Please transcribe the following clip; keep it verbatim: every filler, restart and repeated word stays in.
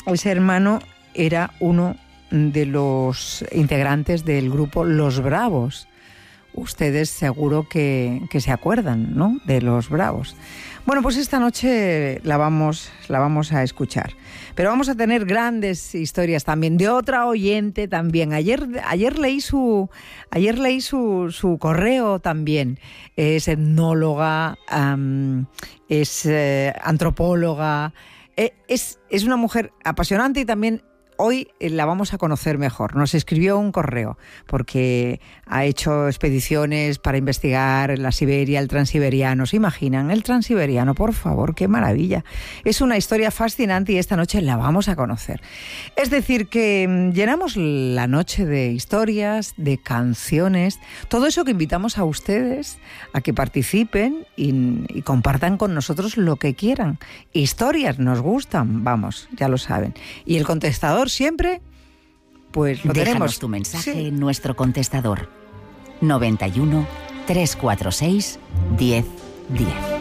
ese hermano era uno de los integrantes del grupo Los Bravos. Ustedes seguro que, que se acuerdan, ¿no?, de Los Bravos. Bueno, pues esta noche la vamos, la vamos a escuchar. Pero vamos a tener grandes historias también de otra oyente también. Ayer, ayer leí su, ayer leí su, su correo también. Es etnóloga, um, es eh, antropóloga, eh, es, es una mujer apasionante y también hoy la vamos a conocer mejor. Nos escribió un correo porque ha hecho expediciones para investigar la Siberia, el Transiberiano. ¿Se imaginan? El Transiberiano, por favor, qué maravilla. Es una historia fascinante y esta noche la vamos a conocer. Es decir, que llenamos la noche de historias, de canciones, todo eso que invitamos a ustedes a que participen y, y compartan con nosotros lo que quieran. Historias nos gustan, vamos, ya lo saben. Y el contestador siempre, pues lo Déjanos tenemos. tu mensaje Sí. en nuestro contestador noventa y uno, trescientos cuarenta y seis, diez diez.